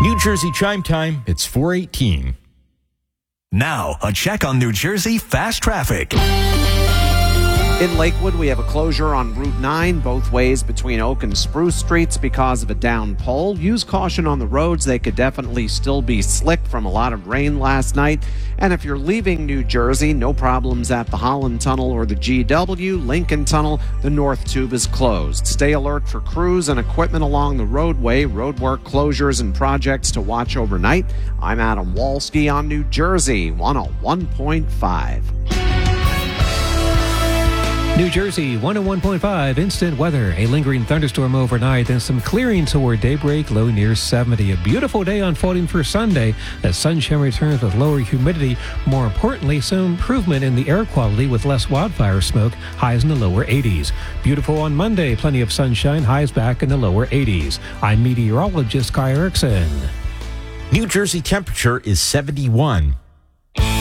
New Jersey Chime Time, it's 4:18. Now, a check on New Jersey fast traffic. In Lakewood, we have a closure on Route 9 both ways between Oak and Spruce Streets because of a down pole. Use caution on the roads. They could definitely still be slick from a lot of rain last night. And if you're leaving New Jersey, no problems at the Holland Tunnel or the GW. Lincoln Tunnel, the North Tube is closed. Stay alert for crews and equipment along the roadway, roadwork closures and projects to watch overnight. I'm Adam Walski on New Jersey 101.5. New Jersey 101.5 instant weather. A lingering thunderstorm overnight, then some clearing toward daybreak, low near 70. A beautiful day unfolding for Sunday as sunshine returns with lower humidity. More importantly, some improvement in the air quality with less wildfire smoke, highs in the lower 80s. Beautiful on Monday, plenty of sunshine, highs back in the lower 80s. I'm meteorologist Kai Erickson. New Jersey temperature is 71.